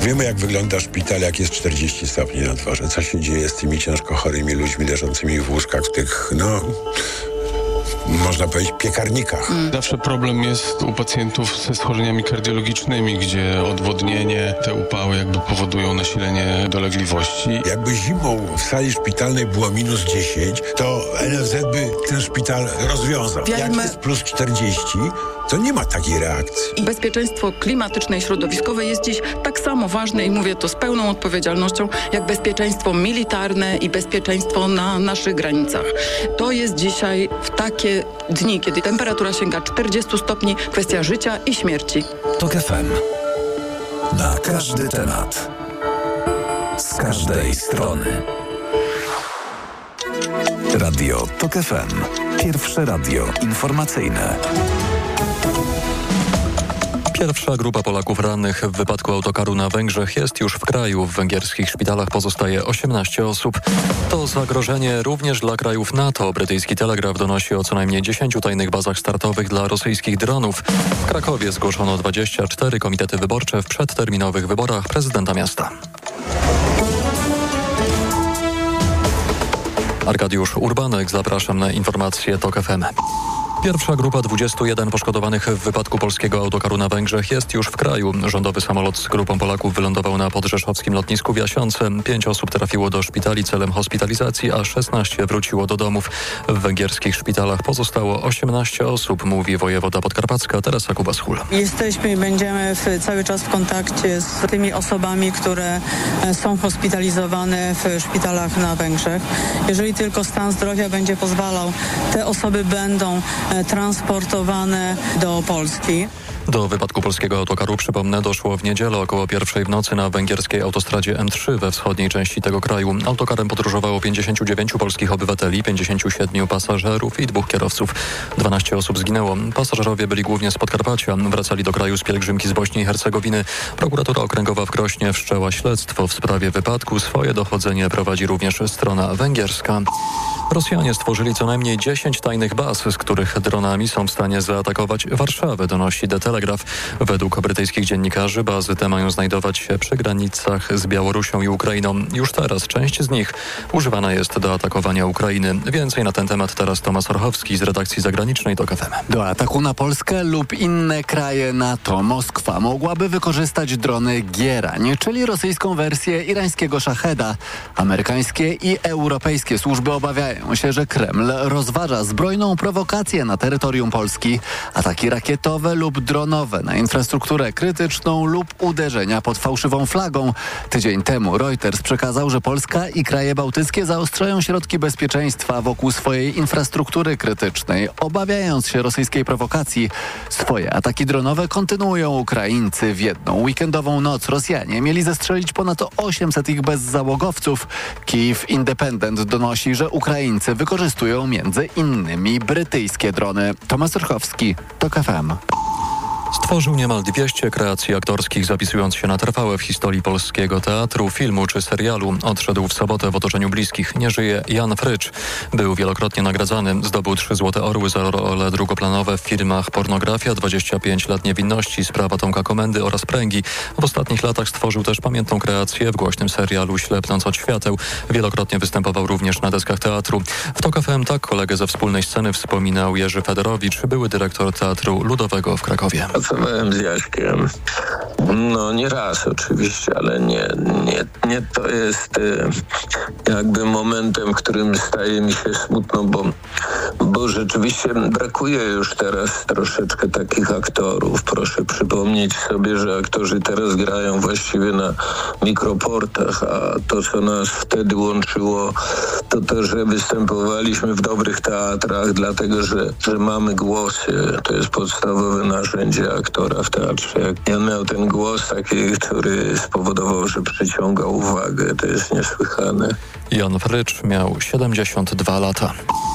Wiemy, jak wygląda szpital, jak jest 40 stopni na dworze. Co się dzieje z tymi ciężko chorymi ludźmi leżącymi w łóżkach, w tych, można powiedzieć, piekarnikach. Zawsze problem jest u pacjentów ze schorzeniami kardiologicznymi, gdzie odwodnienie, te upały jakby powodują nasilenie dolegliwości. Jakby zimą w sali szpitalnej było minus 10, to NFZ by ten szpital rozwiązał. Jak jest plus 40, to nie ma takiej reakcji. I bezpieczeństwo klimatyczne i środowiskowe jest dziś tak samo ważne i mówię to z pełną odpowiedzialnością, jak bezpieczeństwo militarne i bezpieczeństwo na naszych granicach. To jest dzisiaj w takie dni, kiedy temperatura sięga 40 stopni, kwestia życia i śmierci. TOK FM. Na każdy temat. Z każdej strony. Radio TOK FM. Pierwsze radio informacyjne. Pierwsza grupa Polaków rannych w wypadku autokaru na Węgrzech jest już w kraju. W węgierskich szpitalach pozostaje 18 osób. To zagrożenie również dla krajów NATO. Brytyjski Telegraf donosi o co najmniej 10 tajnych bazach startowych dla rosyjskich dronów. W Krakowie zgłoszono 24 komitety wyborcze w przedterminowych wyborach prezydenta miasta. Arkadiusz Urbanek, zapraszam na informacje TOK FM. Pierwsza grupa 21 poszkodowanych w wypadku polskiego autokaru na Węgrzech jest już w kraju. Rządowy samolot z grupą Polaków wylądował na podrzeszowskim lotnisku w Jasionce. 5 osób trafiło do szpitali celem hospitalizacji, a 16 wróciło do domów. W węgierskich szpitalach pozostało 18 osób, mówi wojewoda podkarpacka Teresa Kubas-Hul. Jesteśmy i będziemy cały czas w kontakcie z tymi osobami, które są hospitalizowane w szpitalach na Węgrzech. Jeżeli tylko stan zdrowia będzie pozwalał, te osoby będą transportowane do Polski. Do wypadku polskiego autokaru, przypomnę, doszło w niedzielę około 1:00 w nocy na węgierskiej autostradzie M3 we wschodniej części tego kraju. Autokarem podróżowało 59 polskich obywateli, 57 pasażerów i 2 kierowców. 12 osób zginęło. Pasażerowie byli głównie z Podkarpacia. Wracali do kraju z pielgrzymki z Bośni i Hercegowiny. Prokuratura okręgowa w Krośnie wszczęła śledztwo w sprawie wypadku. Swoje dochodzenie prowadzi również strona węgierska. Rosjanie stworzyli co najmniej 10 tajnych baz, z których dronami są w stanie zaatakować Warszawę, donosi The Telegraph. Według brytyjskich dziennikarzy bazy te mają znajdować się przy granicach z Białorusią i Ukrainą. Już teraz część z nich używana jest do atakowania Ukrainy. Więcej na ten temat teraz Tomasz Orchowski z redakcji zagranicznej TOK FM. Do ataku na Polskę lub inne kraje NATO Moskwa mogłaby wykorzystać drony Gierań, czyli rosyjską wersję irańskiego Szacheda. Amerykańskie i europejskie służby obawiają się, że Kreml rozważa zbrojną prowokację na terytorium Polski, ataki rakietowe lub dronowe na infrastrukturę krytyczną lub uderzenia pod fałszywą flagą. Tydzień temu Reuters przekazał, że Polska i kraje bałtyckie zaostrzają środki bezpieczeństwa wokół swojej infrastruktury krytycznej, obawiając się rosyjskiej prowokacji. Swoje ataki dronowe kontynuują Ukraińcy. W jedną weekendową noc Rosjanie mieli zestrzelić ponad 800 ich bezzałogowców. Kyiv Independent donosi, że Ukraińcy wykorzystują między innymi brytyjskie drony. Tomasz Orchowski, TOK FM. Stworzył niemal 200 kreacji aktorskich, zapisując się na trwałe w historii polskiego teatru, filmu czy serialu. Odszedł w sobotę w otoczeniu bliskich. Nie żyje Jan Frycz. Był wielokrotnie nagradzany. Zdobył 3 Złote Orły za role drugoplanowe w filmach Pornografia, 25 lat niewinności, Sprawa Tomka Komendy oraz Pręgi. W ostatnich latach stworzył też pamiętną kreację w głośnym serialu Ślepnąc od świateł. Wielokrotnie występował również na deskach teatru. W TOK FM tak kolegę ze wspólnej sceny wspominał Jerzy Federowicz, były dyrektor Teatru Ludowego w Krakowie. Pracowałem z Jaśkiem, nie raz oczywiście, ale nie to jest jakby momentem, w którym staje mi się smutno, bo rzeczywiście brakuje już teraz troszeczkę takich aktorów. Proszę przypomnieć sobie, że aktorzy teraz grają właściwie na mikroportach, a to, co nas wtedy łączyło, to że występowaliśmy w dobrych teatrach, dlatego, że mamy głosy. To jest podstawowe narzędzie aktora w teatrze. Jan miał ten głos taki, który spowodował, że przyciągał uwagę. To jest niesłychane. Jan Frycz miał 72 lata.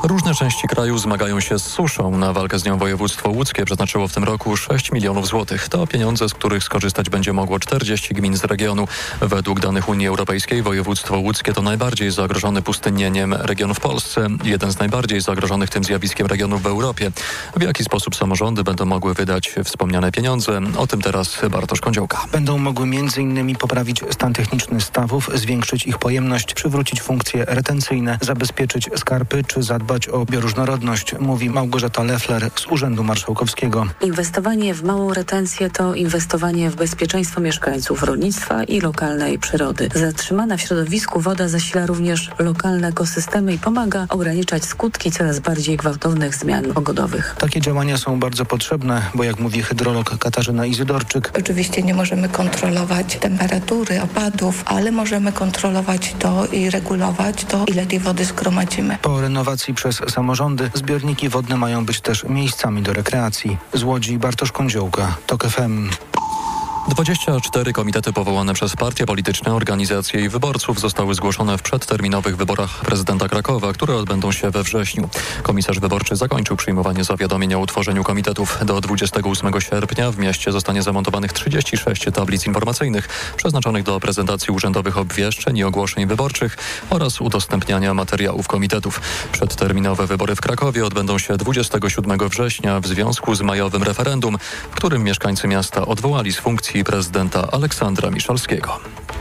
Różne części kraju zmagają się z suszą. Na walkę z nią województwo łódzkie przeznaczyło w tym roku 6 milionów złotych. To pieniądze, z których skorzystać będzie mogło 40 gmin z regionu. Według danych Unii Europejskiej województwo łódzkie to najbardziej zagrożony pustynnieniem region w Polsce. Jeden z najbardziej zagrożonych tym zjawiskiem regionów w Europie. W jaki sposób samorządy będą mogły wydać wspomniane pieniądze? O tym teraz Bartosz Kądziołka. Będą mogły m.in. poprawić stan techniczny stawów, zwiększyć ich pojemność, przywrócić funkcje retencyjne, zabezpieczyć skarpy czy zadbać o bioróżnorodność, mówi Małgorzata Leffler z Urzędu Marszałkowskiego. Inwestowanie w małą retencję to inwestowanie w bezpieczeństwo mieszkańców, rolnictwa i lokalnej przyrody. Zatrzymana w środowisku woda zasila również lokalne ekosystemy i pomaga ograniczać skutki coraz bardziej gwałtownych zmian pogodowych. Takie działania są bardzo potrzebne, bo jak mówi hydrolog Katarzyna Izydorczyk, oczywiście nie możemy kontrolować temperatury, opadów, ale możemy kontrolować to i regulować to, ile tej wody zgromadzimy. Po renowacji przez samorządy zbiorniki wodne mają być też miejscami do rekreacji. Z Łodzi Bartosz Kądziołka, TOK FM. 24 komitety powołane przez partie polityczne, organizacje i wyborców zostały zgłoszone w przedterminowych wyborach prezydenta Krakowa, które odbędą się we wrześniu. Komisarz wyborczy zakończył przyjmowanie zawiadomień o utworzeniu komitetów. Do 28 sierpnia w mieście zostanie zamontowanych 36 tablic informacyjnych przeznaczonych do prezentacji urzędowych obwieszczeń i ogłoszeń wyborczych oraz udostępniania materiałów komitetów. Przedterminowe wybory w Krakowie odbędą się 27 września w związku z majowym referendum, w którym mieszkańcy miasta odwołali z funkcji prezydenta Aleksandra Miszalskiego.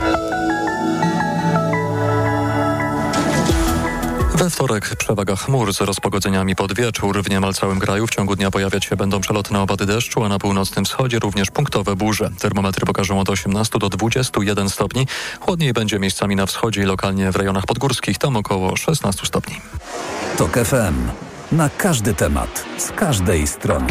We wtorek przewaga chmur z rozpogodzeniami pod wieczór. W niemal całym kraju w ciągu dnia pojawiać się będą przelotne opady deszczu, a na północnym wschodzie również punktowe burze. Termometry pokażą od 18 do 21 stopni. Chłodniej będzie miejscami na wschodzie i lokalnie w rejonach podgórskich, tam około 16 stopni. TOK FM. Na każdy temat, z każdej strony.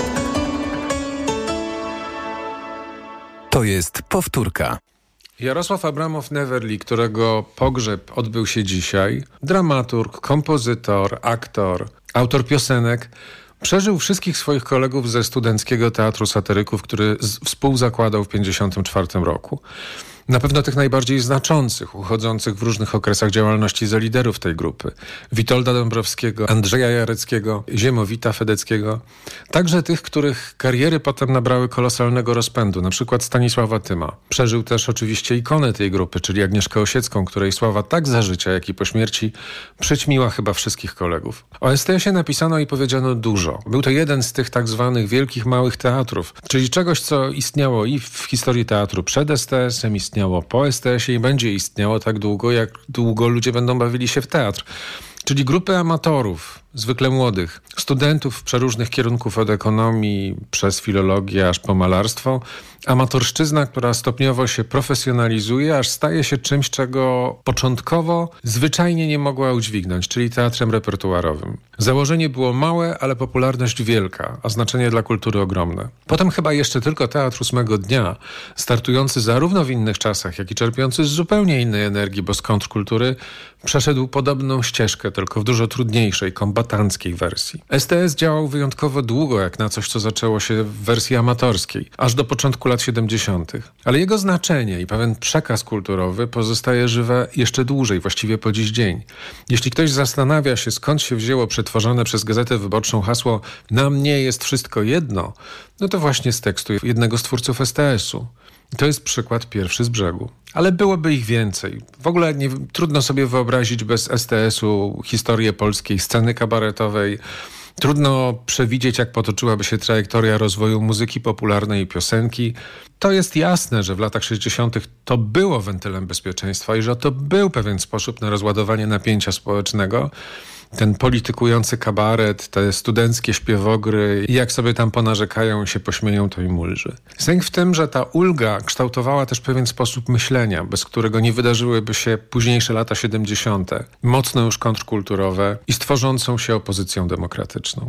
To jest powtórka. Jarosław Abramow-Neverly, którego pogrzeb odbył się dzisiaj, dramaturg, kompozytor, aktor, autor piosenek, przeżył wszystkich swoich kolegów ze Studenckiego Teatru Satyryków, który współzakładał w 1954 roku. Na pewno tych najbardziej znaczących, uchodzących w różnych okresach działalności za liderów tej grupy. Witolda Dąbrowskiego, Andrzeja Jareckiego, Ziemowita Fedeckiego. Także tych, których kariery potem nabrały kolosalnego rozpędu, na przykład Stanisława Tyma. Przeżył też oczywiście ikonę tej grupy, czyli Agnieszkę Osiecką, której sława tak za życia, jak i po śmierci przyćmiła chyba wszystkich kolegów. O STS-ie napisano i powiedziano dużo. Był to jeden z tych tak zwanych wielkich, małych teatrów, czyli czegoś, co istniało i w historii teatru przed STS-em, istniało po STS-ie i będzie istniało tak długo, jak długo ludzie będą bawili się w teatr. Czyli grupy amatorów, zwykle młodych, studentów przeróżnych kierunków od ekonomii przez filologię aż po malarstwo. Amatorszczyzna, która stopniowo się profesjonalizuje, aż staje się czymś, czego początkowo zwyczajnie nie mogła udźwignąć, czyli teatrem repertuarowym. Założenie było małe, ale popularność wielka, a znaczenie dla kultury ogromne. Potem chyba jeszcze tylko Teatr Ósmego Dnia, startujący zarówno w innych czasach, jak i czerpiący z zupełnie innej energii, bo z kontrkultury, przeszedł podobną ścieżkę, tylko w dużo trudniejszej, kombatanckiej wersji. STS działał wyjątkowo długo, jak na coś, co zaczęło się w wersji amatorskiej, aż do początku lat 70. Ale jego znaczenie i pewien przekaz kulturowy pozostaje żywe jeszcze dłużej, właściwie po dziś dzień. Jeśli ktoś zastanawia się, skąd się wzięło przetworzone przez Gazetę Wyborczą hasło „Na mnie jest wszystko jedno”, no to właśnie z tekstu jednego z twórców STS-u. I to jest przykład pierwszy z brzegu. Ale byłoby ich więcej. W ogóle trudno sobie wyobrazić bez STS-u historię polskiej sceny kabaretowej. Trudno przewidzieć, jak potoczyłaby się trajektoria rozwoju muzyki popularnej i piosenki. To jest jasne, że w latach 60. to było wentylem bezpieczeństwa i że to był pewien sposób na rozładowanie napięcia społecznego. Ten politykujący kabaret, te studenckie śpiewogry i jak sobie tam ponarzekają, się pośmieją, to im ulży. Sęk w tym, że ta ulga kształtowała też pewien sposób myślenia, bez którego nie wydarzyłyby się późniejsze lata 70., mocno już kontrkulturowe i z tworzącą się opozycją demokratyczną.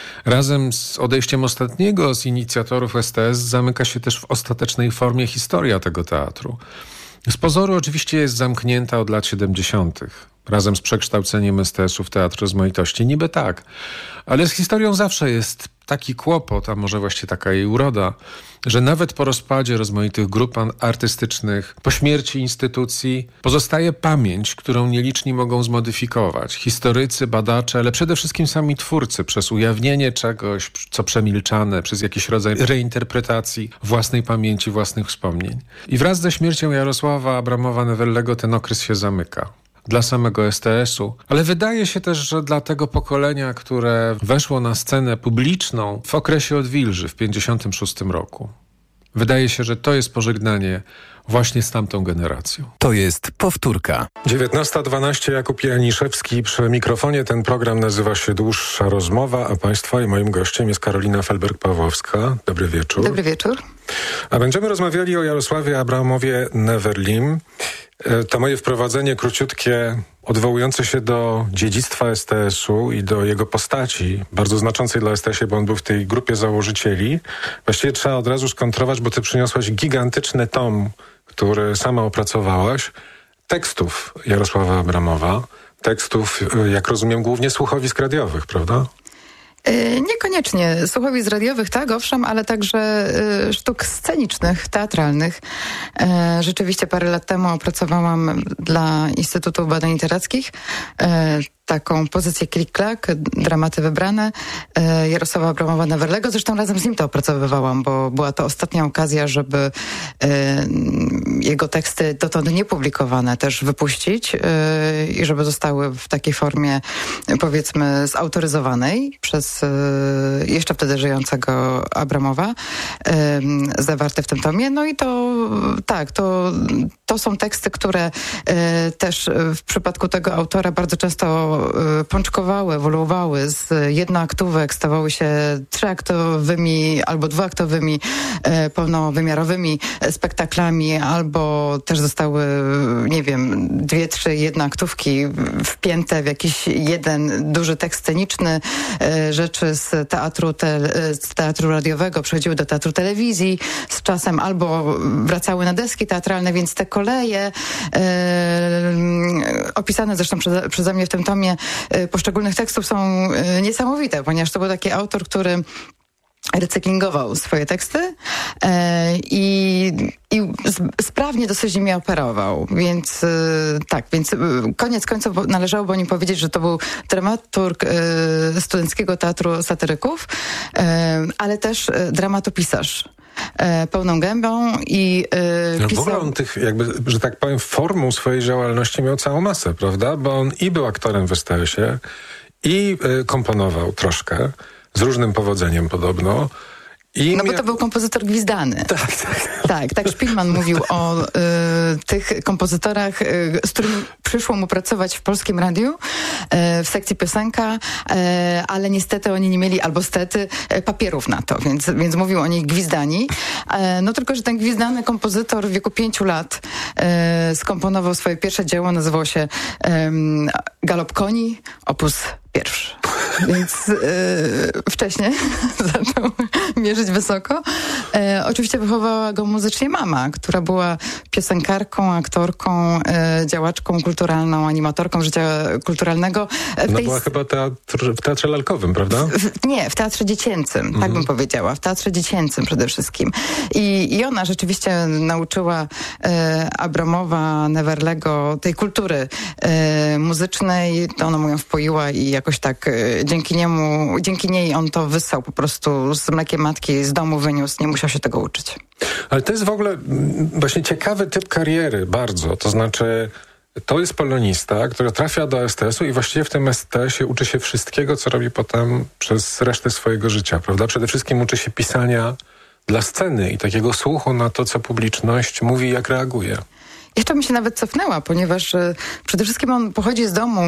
Razem z odejściem ostatniego z inicjatorów STS zamyka się też w ostatecznej formie historia tego teatru. Z pozoru oczywiście jest zamknięta od lat 70., razem z przekształceniem STS-u w Teatr Rozmaitości. Niby tak, ale z historią zawsze jest taki kłopot, a może właśnie taka jej uroda, że nawet po rozpadzie rozmaitych grup artystycznych, po śmierci instytucji, pozostaje pamięć, którą nieliczni mogą zmodyfikować. Historycy, badacze, ale przede wszystkim sami twórcy przez ujawnienie czegoś, co przemilczane, przez jakiś rodzaj reinterpretacji własnej pamięci, własnych wspomnień. I wraz ze śmiercią Jarosława Abramowa-Newellego ten okres się zamyka. Dla samego STS-u, ale wydaje się też, że dla tego pokolenia, które weszło na scenę publiczną w okresie odwilży w 1956 roku. Wydaje się, że to jest pożegnanie właśnie z tamtą generacją. To jest powtórka. 19:12, Jakub Janiszewski przy mikrofonie. Ten program nazywa się Dłuższa Rozmowa, a Państwa i moim gościem jest Karolina Felberg-Pawłowska. Dobry wieczór. Dobry wieczór. A będziemy rozmawiali o Jarosławie Abramowie-Neverlim. To moje wprowadzenie króciutkie, odwołujące się do dziedzictwa STS-u i do jego postaci, bardzo znaczącej dla STS-u, bo on był w tej grupie założycieli. Właściwie trzeba od razu skontrować, bo ty przyniosłaś gigantyczny tom, który sama opracowałaś, tekstów Jarosława Abramowa, tekstów, jak rozumiem, głównie słuchowisk radiowych, prawda? Niekoniecznie słuchowisk radiowych, tak, owszem, ale także sztuk scenicznych, teatralnych. Rzeczywiście parę lat temu opracowałam dla Instytutu Badań Literackich taką pozycję klik-klak, dramaty wybrane Jarosława Abramowa-Newellego. Zresztą razem z nim to opracowywałam, bo była to ostatnia okazja, żeby jego teksty dotąd niepublikowane też wypuścić i żeby zostały w takiej formie, powiedzmy, zautoryzowanej przez jeszcze wtedy żyjącego Abramowa, zawarte w tym tomie. No i to tak, to są teksty, które też w przypadku tego autora bardzo często pączkowały, ewoluowały z jednoaktówek, stawały się trzyaktowymi albo dwuaktowymi, pełnowymiarowymi spektaklami, albo też zostały, nie wiem, 2-3 jednoaktówki wpięte w jakiś jeden duży tekst sceniczny. Rzeczy z teatru radiowego przechodziły do teatru telewizji, z czasem albo wracały na deski teatralne, więc te koleje opisane zresztą przeze mnie w tym tomie poszczególnych tekstów są niesamowite, ponieważ to był taki autor, który recyklingował swoje teksty i sprawnie dosyć nimi operował, więc tak, więc koniec końców należałoby o nim powiedzieć, że to był dramaturg Studenckiego Teatru Satyryków, ale też dramatopisarz. Pełną gębą i pisał... W ogóle on tych, jakby, że tak powiem, formą swojej działalności miał całą masę, prawda? Bo on i był aktorem w STS-ie i komponował troszkę, z różnym powodzeniem podobno. Bo to był kompozytor gwizdany. Tak, Szpilman mówił o tych kompozytorach, z którymi przyszło mu pracować w Polskim Radiu, w sekcji piosenka, ale niestety oni nie mieli, albo stety, papierów na to, więc mówił o nich gwizdani. No tylko, że ten gwizdany kompozytor w wieku 5 lat skomponował swoje pierwsze dzieło, nazywało się Galop koni, opus 1. Więc wcześniej zaczął mierzyć wysoko. Oczywiście wychowała go muzycznie mama, która była piosenkarką, aktorką, działaczką kulturalną, animatorką życia kulturalnego. Była chyba w teatrze lalkowym, prawda? Nie, w teatrze dziecięcym, tak bym powiedziała. W teatrze dziecięcym przede wszystkim. I ona rzeczywiście nauczyła Abramowa, Newellego tej kultury muzycznej. Ona mu ją wpoiła i jakoś tak dzięki niej on to wyssał po prostu z mlekiem matki, z domu wyniósł, nie musiał się tego uczyć. Ale to jest w ogóle właśnie ciekawy typ kariery bardzo, to znaczy to jest polonista, który trafia do STS-u i właściwie w tym STS-ie uczy się wszystkiego, co robi potem przez resztę swojego życia, prawda? Przede wszystkim uczy się pisania dla sceny i takiego słuchu na to, co publiczność mówi, jak reaguje. Jeszcze bym się nawet cofnęła, ponieważ przede wszystkim on pochodzi z domu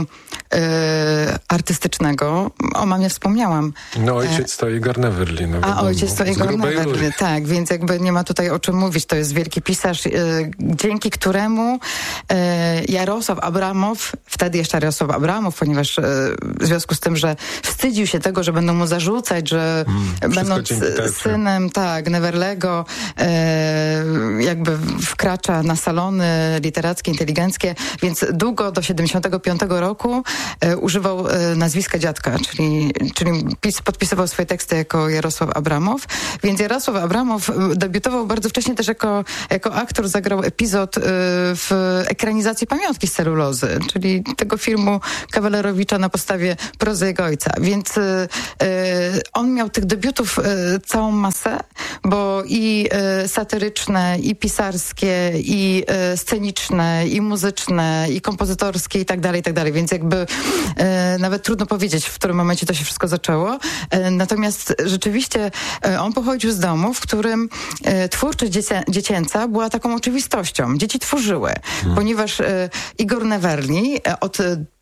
artystycznego. O mamie wspomniałam. No ojciec to Igor Neverly. Ojciec to Igor Neverly, tak, więc jakby nie ma tutaj o czym mówić. To jest wielki pisarz, dzięki któremu Jarosław Abramow, wtedy jeszcze Jarosław Abramow, ponieważ w związku z tym, że wstydził się tego, że będą mu zarzucać, że będąc synem Neverlego jakby wkracza na salony literackie, inteligenckie, więc długo do 75 roku używał nazwiska dziadka, czyli podpisywał swoje teksty jako Jarosław Abramow, więc Jarosław Abramow debiutował bardzo wcześnie też jako aktor, zagrał epizod w ekranizacji Pamiątki z celulozy, czyli tego filmu Kawalerowicza na podstawie prozy jego ojca, więc on miał tych debiutów całą masę, bo i satyryczne, i pisarskie, i sceniczne, i muzyczne, i kompozytorskie i tak dalej, więc jakby nawet trudno powiedzieć, w którym momencie to się wszystko zaczęło. Natomiast rzeczywiście on pochodził z domu, w którym twórczość dziecięca była taką oczywistością. Dzieci tworzyły, ponieważ Igor Neverli od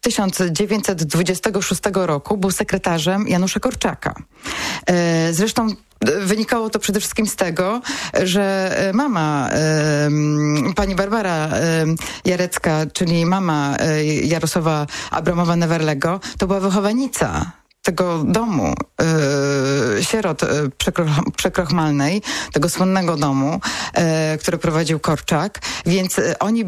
1926 roku był sekretarzem Janusza Korczaka. Zresztą wynikało to przede wszystkim z tego, że mama, pani Barbara Jarecka, czyli mama Jarosława Abramowa-Neverlego, to była wychowanica tego domu sierot przekrochmalnej, tego słynnego domu, który prowadził Korczak, więc oni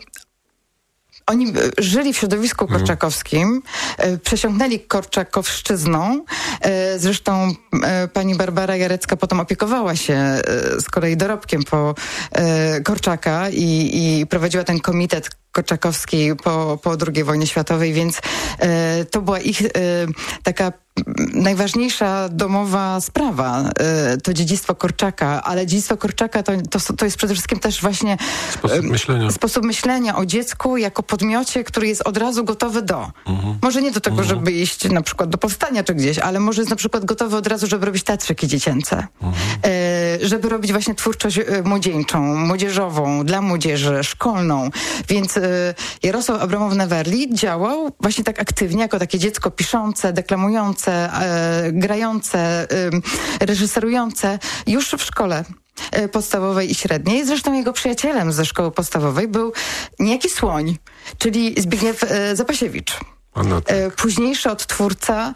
żyli w środowisku korczakowskim, przesiąknęli korczakowszczyzną. Zresztą pani Barbara Jarecka potem opiekowała się z kolei dorobkiem po Korczaka i prowadziła ten komitet korczakowski po II wojnie światowej, więc to była ich taka najważniejsza domowa sprawa, to dziedzictwo Korczaka, ale dziedzictwo Korczaka to jest przede wszystkim też właśnie sposób myślenia o dziecku jako podmiocie, który jest od razu gotowy do. Może nie do tego, żeby iść na przykład do powstania czy gdzieś, ale może jest na przykład gotowy od razu, żeby robić teatrzyki dziecięce. Żeby robić właśnie twórczość młodzieńczą, młodzieżową, dla młodzieży, szkolną. Więc Jarosław Abramow-Neverli działał właśnie tak aktywnie, jako takie dziecko piszące, deklamujące, grające, reżyserujące już w szkole podstawowej i średniej. Zresztą jego przyjacielem ze szkoły podstawowej był niejaki Słoń, czyli Zbigniew Zapasiewicz. Późniejszy odtwórca,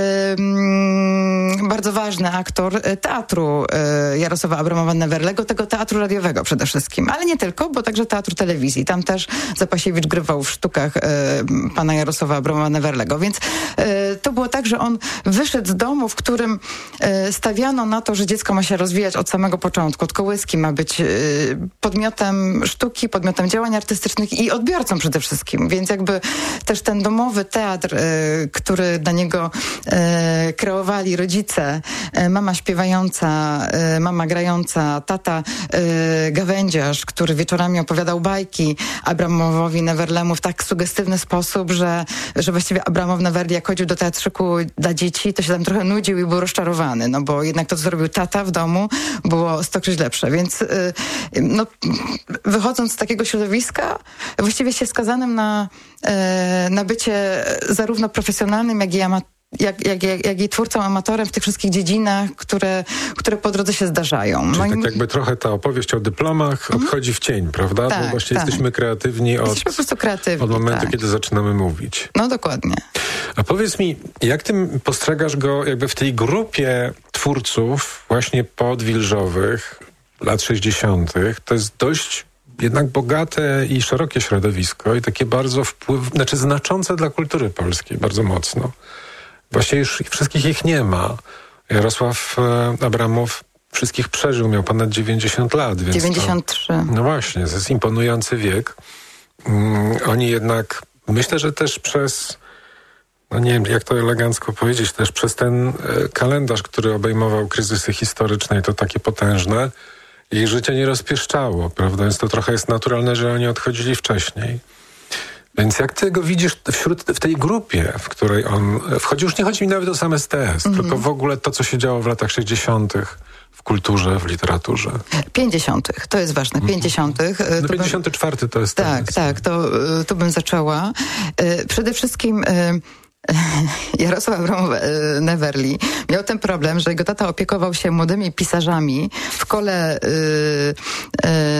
bardzo ważny aktor teatru Jarosława Abramowa-Neverlego, tego teatru radiowego przede wszystkim, ale nie tylko, bo także teatru telewizji. Tam też Zapasiewicz grywał w sztukach pana Jarosława Abramowa-Neverlego, więc to było tak, że on wyszedł z domu, w którym stawiano na to, że dziecko ma się rozwijać od samego początku, od kołyski, ma być podmiotem sztuki, podmiotem działań artystycznych i odbiorcą przede wszystkim, więc jakby też ten domowy teatr, który dla niego kreowali rodzice, mama śpiewająca, mama grająca, tata gawędziarz, który wieczorami opowiadał bajki Abramowowi Neverlemu w tak sugestywny sposób, że właściwie Abramow-Neverli, jak chodził do teatrzyku dla dzieci, to się tam trochę nudził i był rozczarowany, no bo jednak to, co zrobił tata w domu, było stokroć lepsze, więc wychodząc z takiego środowiska, właściwie się skazanym na bycie zarówno profesjonalnym, jak i twórcą, amatorem w tych wszystkich dziedzinach, które po drodze się zdarzają. Czyli tak jakby trochę ta opowieść o dyplomach odchodzi w cień, prawda? Tak, bo właśnie jesteśmy kreatywni jesteśmy po prostu kreatywni, od momentu, kiedy zaczynamy mówić. No dokładnie. A powiedz mi, jak ty postrzegasz go jakby w tej grupie twórców właśnie podwilżowych lat 60. To jest dość jednak bogate i szerokie środowisko i takie bardzo znaczące dla kultury polskiej, bardzo mocno. Właściwie już wszystkich ich nie ma. Jarosław Abramow wszystkich przeżył, miał ponad 90 lat. Więc 93. No właśnie, to jest imponujący wiek. Oni jednak, myślę, że też przez, no nie wiem jak to elegancko powiedzieć, też przez ten kalendarz, który obejmował kryzysy historyczne i to takie potężne, ich życie nie rozpieszczało, prawda? Więc to trochę jest naturalne, że oni odchodzili wcześniej. Więc jak ty go widzisz w tej grupie, w której on wchodzi, już nie chodzi mi nawet o sam STS, tylko w ogóle to, co się działo w latach 60. w kulturze, w literaturze. 50. To jest ważne. 50. No 54 to jest Tak, to bym zaczęła. Przede wszystkim Jarosław Abramow-Neverli miał ten problem, że jego tata opiekował się młodymi pisarzami w kole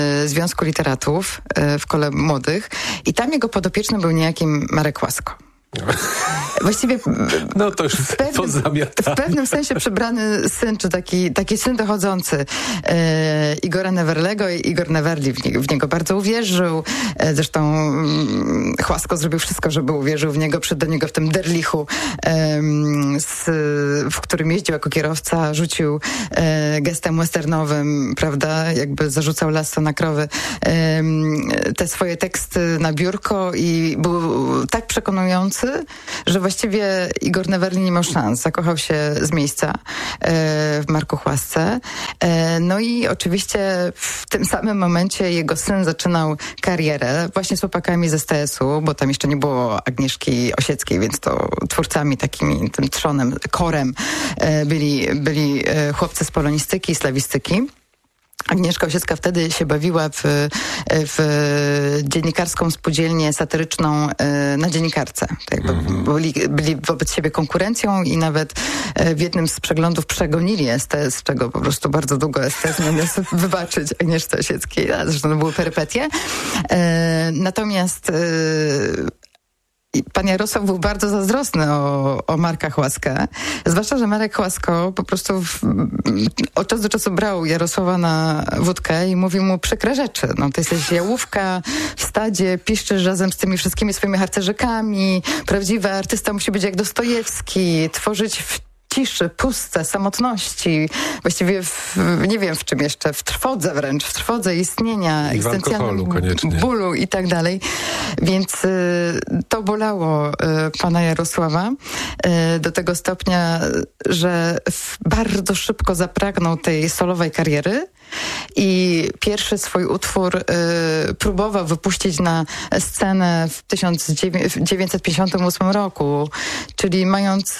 Związku Literatów, w kole młodych i tam jego podopiecznym był niejaki Marek Łasko. Właściwie no to już w pewnym sensie przebrany syn, czy taki syn dochodzący Igora Neverlego. Igor Neverli w niego bardzo uwierzył. Zresztą Chłasko zrobił wszystko, żeby uwierzył w niego. Przyszedł do niego w tym Derlichu, w którym jeździł jako kierowca, rzucił gestem westernowym, prawda, jakby zarzucał lasso na krowy, te swoje teksty na biurko i był tak przekonujący, że właściwie Igor Neverli nie miał szans. Zakochał się z miejsca w Marku Chłasce. No i oczywiście w tym samym momencie jego syn zaczynał karierę właśnie z chłopakami z STS-u, bo tam jeszcze nie było Agnieszki Osieckiej, więc to twórcami takimi, tym trzonem, korem byli chłopcy z polonistyki i slawistyki. Agnieszka Osiecka wtedy się bawiła w dziennikarską spółdzielnię satyryczną na Dziennikarce. To jakby byli wobec siebie konkurencją i nawet w jednym z przeglądów przegonili STS, czego po prostu bardzo długo STS nie miał sobie wybaczyć Agnieszce Osieckiej. Zresztą to były perypetie. Natomiast pan Jarosław był bardzo zazdrosny o Marka Chłaskę. Zwłaszcza, że Marek Chłasko po prostu od czasu do czasu brał Jarosława na wódkę i mówił mu przykre rzeczy. No, to jesteś jałówka w stadzie, piszczysz razem z tymi wszystkimi swoimi harcerzykami. Prawdziwy artysta musi być jak Dostojewski, tworzyć w ciszy, pustce, samotności, właściwie nie wiem w czym jeszcze, w trwodze wręcz, w trwodze istnienia, egzystencjalnym bólu i tak dalej. Więc to bolało pana Jarosława do tego stopnia, że bardzo szybko zapragnął tej solowej kariery i pierwszy swój utwór próbował wypuścić na scenę w 1958 roku, czyli mając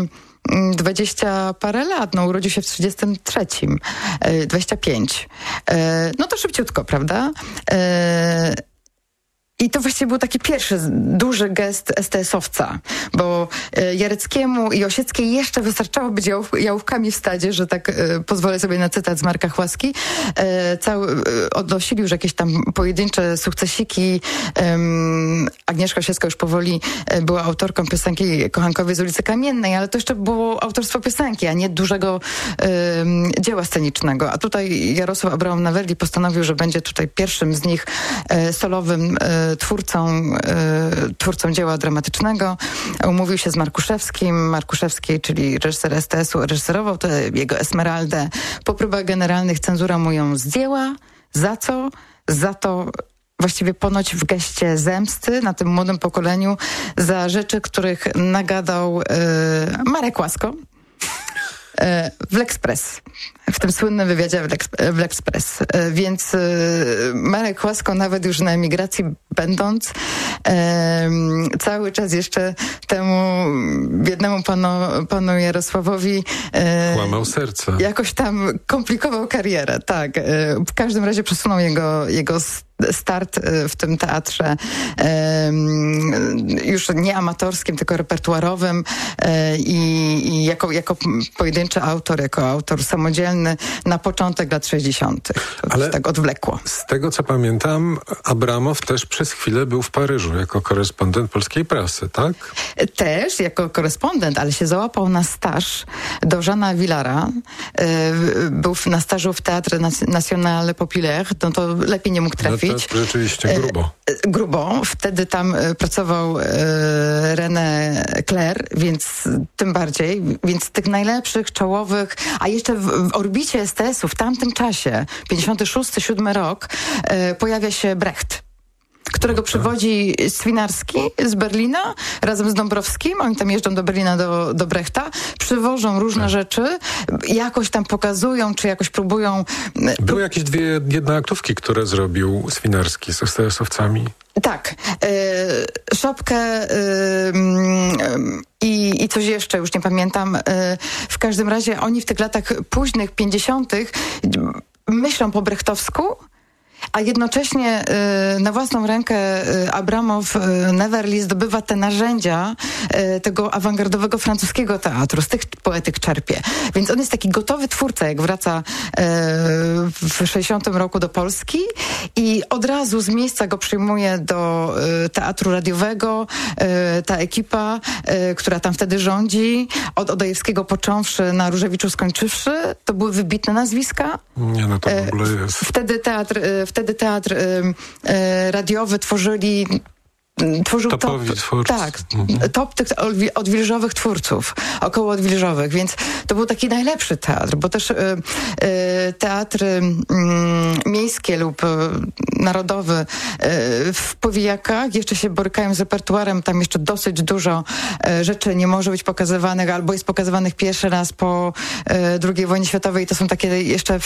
20 parę lat, no urodził się w 33, 25. No to szybciutko, prawda? I to właściwie był taki pierwszy duży gest STS-owca, bo Jareckiemu i Osieckiej jeszcze wystarczało być jałówkami w stadzie, że tak pozwolę sobie na cytat z Marka Chłaski. Odnosili już jakieś tam pojedyncze sukcesiki. Agnieszka Osiecka już powoli była autorką piosenki Kochankowie z ulicy Kamiennej, ale to jeszcze było autorstwo piosenki, a nie dużego dzieła scenicznego. A tutaj Jarosław Abraham Neverli postanowił, że będzie tutaj pierwszym z nich solowym twórcą dzieła dramatycznego. Umówił się z Markuszewskim. Markuszewski, czyli reżyser STS-u, reżyserował tę jego Esmeraldę. Po próbach generalnych cenzura mu ją zdjęła. Za co? Za to właściwie ponoć w geście zemsty na tym młodym pokoleniu za rzeczy, których nagadał Marek Łasko w L'Express. W tym słynnym wywiadzie w L'Express. Więc Marek Łasko nawet już na emigracji będąc cały czas jeszcze temu biednemu panu Jarosławowi łamał serce. Jakoś tam komplikował karierę. Tak. W każdym razie przesunął jego start w tym teatrze już nie amatorskim, tylko repertuarowym i jako pojedynczy autor, jako autor samodzielny na początek lat 60. Ale tak odwlekło. Z tego, co pamiętam, Abramow też przez chwilę był w Paryżu jako korespondent polskiej prasy, tak? Też jako korespondent, ale się załapał na staż do Jeana Villara. Był na stażu w Teatr National Populaire, no to lepiej nie mógł trafić. No to rzeczywiście grubo. Grubo. Wtedy tam pracował René Clair, więc tym bardziej. Więc tych najlepszych, czołowych, a jeszcze w orbicie STS-u w tamtym czasie, 56-7 rok, pojawia się Brecht, którego przywodzi Swinarski z Berlina razem z Dąbrowskim. Oni tam jeżdżą do Berlina do Brechta, przywożą różne rzeczy, jakoś tam pokazują, czy jakoś próbują... Były jakieś dwie jednoaktówki, które zrobił Swinarski z STS-owcami. Tak. Szopkę i coś jeszcze, już nie pamiętam. W każdym razie oni w tych latach późnych, 50. myślą po brechtowsku, A jednocześnie na własną rękę Abramow Neverly zdobywa te narzędzia tego awangardowego francuskiego teatru. Z tych poetyk czerpie. Więc on jest taki gotowy twórca, jak wraca w 60 roku do Polski i od razu z miejsca go przyjmuje do teatru radiowego. Ta ekipa, która tam wtedy rządzi, od Odojewskiego począwszy, na Różewiczu skończywszy, to były wybitne nazwiska. Nie, no to w ogóle jest. Wtedy teatr radiowy tworzył topowi twórcy. Tak, top tych odwilżowych twórców, około odwilżowych, więc to był taki najlepszy teatr, bo też teatry miejskie lub narodowy w Powijakach jeszcze się borykają z repertuarem, tam jeszcze dosyć dużo rzeczy nie może być pokazywanych, albo jest pokazywanych pierwszy raz po II wojnie światowej, to są takie jeszcze